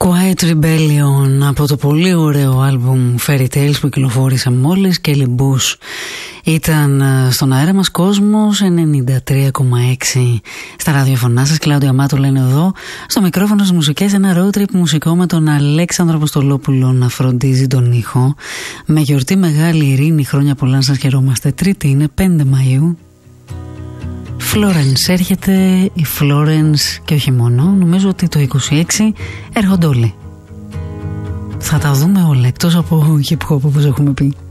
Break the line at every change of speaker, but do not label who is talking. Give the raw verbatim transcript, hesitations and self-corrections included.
Quiet Rebellion από το πολύ ωραίο άλμπουμ Fairy Tales που κυκλοφόρησε μόλις. Kelly Bush ήταν στον αέρα μας. Κόσμος ενενήντα τρία κόμμα έξι στα ραδιοφωνά σας. Κλάουδια Μάτου λένε εδώ. Στο μικρόφωνο στις μουσικές ένα road trip μουσικό με τον Αλέξανδρο Αποστολόπουλο να φροντίζει τον ήχο. Με γιορτή μεγάλη ειρήνη, χρόνια πολλά να σας χαιρόμαστε. Τρίτη είναι πέντε Μαΐου. Florence έρχεται, η Florence και όχι μόνο, νομίζω ότι το είκοσι έξι έρχονται όλοι. Θα τα δούμε όλα εκτός από hip hop όπως έχουμε πει.